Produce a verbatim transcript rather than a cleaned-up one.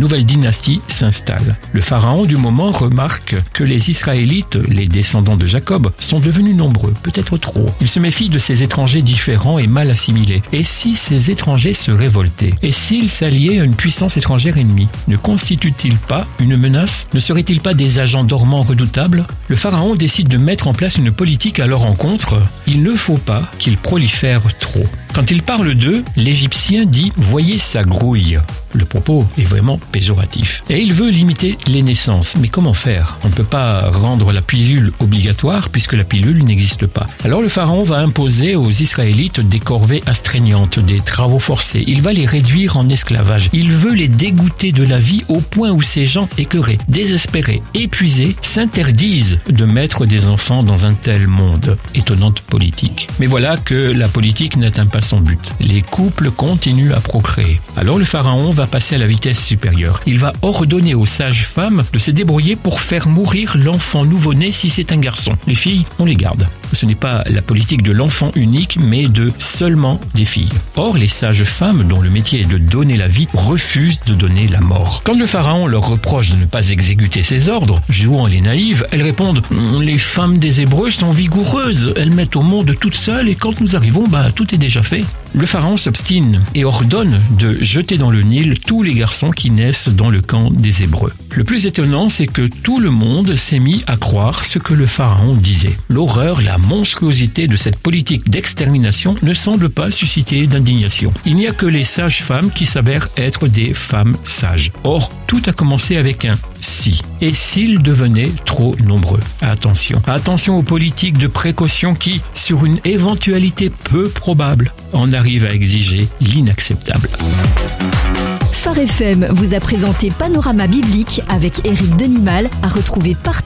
nouvelle dynastie s'installe. Le pharaon du moment remarque que les Israélites, les descendants de Jacob, sont devenus nombreux, peut-être trop. Il se méfie de ces étrangers différents et mal assimilés. Et si ces étrangers se révoltaient? Et s'ils s'alliaient à une puissance étrangère ennemie? Ne constitue-t-il pas une menace? Ne seraient-ils pas des agents dormants redoutables? Le pharaon décide de mettre en place une politique à leur encontre. Il ne faut pas qu'ils prolifèrent trop. Quand il parle d'eux, l'Égyptien dit « voyez sa grouille ». Le propos est vraiment péjoratif. Et il veut limiter les naissances. Mais comment faire? On ne peut pas rendre la pilule obligatoire puisque la pilule n'existe pas. Alors le pharaon va imposer aux Israélites des corvées astreignantes, des travaux forcés. Il va les réduire en esclavage. Il veut les dégoûter de la vie au point où ces gens écœurés, désespérés, épuisés, s'interdisent de mettre des enfants dans un tel monde. Étonnante politique. Mais voilà que la politique n'atteint pas son but. Les couples continuent à procréer. Alors le pharaon va passer à la vitesse supérieure. Il va ordonner aux sages-femmes de se débrouiller pour faire mourir l'enfant nouveau-né si c'est un garçon. Les filles, on les garde. Ce n'est pas la politique de l'enfant unique, mais de seulement des filles. Or, les sages-femmes, dont le métier est de donner la vie, refusent de donner la mort. Quand le pharaon leur reproche de ne pas exécuter ses ordres, jouant les naïves, elles répondent « Les femmes des Hébreux sont vigoureuses, elles mettent au monde toutes seules et quand nous arrivons, bah tout est déjà fait. » Le pharaon s'obstine et ordonne de jeter dans le Nil tous les garçons qui naissent dans le camp des Hébreux. Le plus étonnant, c'est que tout le monde s'est mis à croire ce que le pharaon disait. L'horreur, la monstruosité de cette politique d'extermination ne semble pas susciter d'indignation. Il n'y a que les sages-femmes qui s'avèrent être des femmes sages. Or, tout a commencé avec un « si ». Et s'ils devenaient trop nombreux? Attention. Attention aux politiques de précaution qui, sur une éventualité peu probable, en arrivent à exiger l'inacceptable. Phare F M vous a présenté Panorama Biblique avec Éric Denumal, à retrouver partout